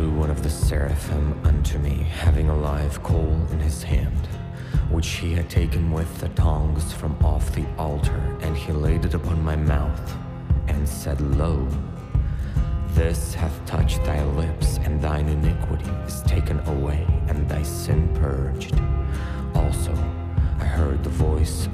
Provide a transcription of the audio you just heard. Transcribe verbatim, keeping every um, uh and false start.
flew one of the seraphim unto me, having a live coal in his hand, which he had taken with the tongs from off the altar, and he laid it upon my mouth, and said, Lo, this hath touched thy lips, and thine iniquity